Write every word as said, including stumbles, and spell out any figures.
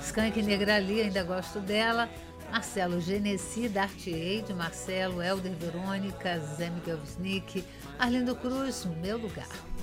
Skank Negrali, ainda gosto dela. Marcelo Genesi, Darth Aid, Marcelo, Helder Verônica, Zé Miguel Wisnik, Arlindo Cruz, Meu Lugar.